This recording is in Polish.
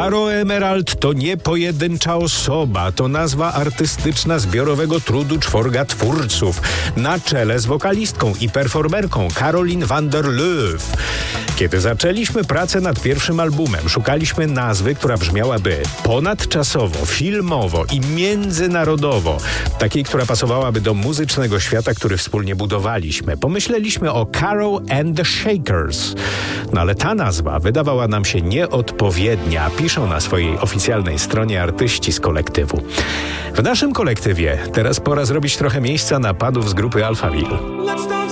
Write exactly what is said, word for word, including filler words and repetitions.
Caro Emerald to nie pojedyncza osoba, to nazwa artystyczna zbiorowego trudu czworga twórców, na czele z wokalistką i performerką Caroline van der Leuve. Kiedy zaczęliśmy pracę nad pierwszym albumem, szukaliśmy nazwy, która brzmiałaby ponadczasowo, filmowo i międzynarodowo. Takiej, która pasowałaby do muzycznego świata, który wspólnie budowaliśmy. Pomyśleliśmy o Caro and the Shakers. No ale ta nazwa wydawała nam się nieodpowiednia, piszą na swojej oficjalnej stronie artyści z kolektywu. W naszym kolektywie teraz pora zrobić trochę miejsca na padów z grupy Alphaville.